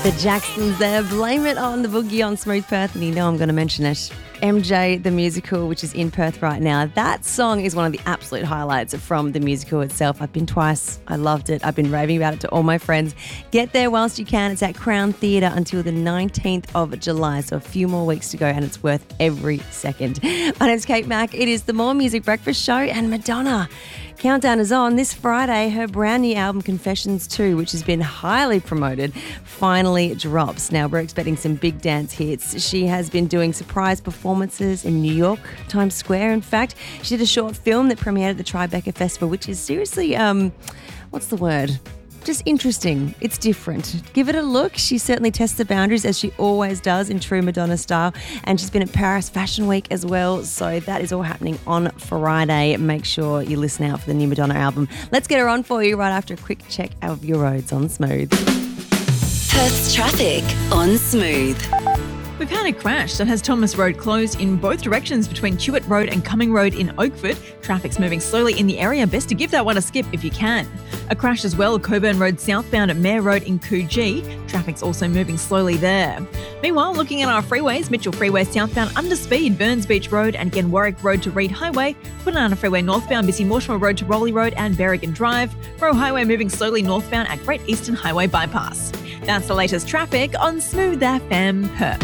The Jacksons there, blame it on the boogie on Smooth Perth, and you know I'm going to mention it. MJ the Musical, which is in Perth right now. That song is one of the absolute highlights from the musical itself. I've been twice. I loved it. I've been raving about it to all my friends. Get there whilst you can. It's at Crown Theatre until the 19th of July, so a few more weeks to go, and it's worth every second. My name's Kate Mack. It is the More Music Breakfast Show, and Madonna. Countdown is on. This Friday, her brand new album Confessions 2, which has been highly promoted, finally drops. Now, we're expecting some big dance hits. She has been doing surprise performances in New York, Times Square, in fact. She did a short film that premiered at the Tribeca Festival, which is seriously, what's the word? Just interesting. It's different. Give it a look. She certainly tests the boundaries, as she always does in true Madonna style. And she's been at Paris Fashion Week as well. So that is all happening on Friday. Make sure you listen out for the new Madonna album. Let's get her on for you right after a quick check of your roads on Smooth. Perth's traffic on Smooth. We've had a crash that has Thomas Road closed in both directions between Hewitt Road and Cumming Road in Oakford. Traffic's moving slowly in the area. Best to give that one a skip if you can. A crash as well, Coburn Road southbound at Mayor Road in Coogee. Traffic's also moving slowly there. Meanwhile, looking at our freeways, Mitchell Freeway southbound under speed, Burns Beach Road, and again Warwick Road to Reed Highway. Kwinana Freeway northbound, Bissy Mortimer Road to Rowley Road and Berrigan Drive. Rowe Highway moving slowly northbound at Great Eastern Highway Bypass. That's the latest traffic on Smooth FM Perth.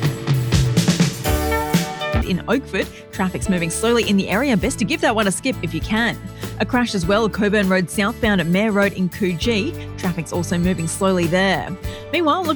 In Oakford, traffic's moving slowly in the area. Best to give that one a skip if you can. A crash as well, Coburn Road southbound at Mayor Road in Coogee. Traffic's also moving slowly there. Meanwhile,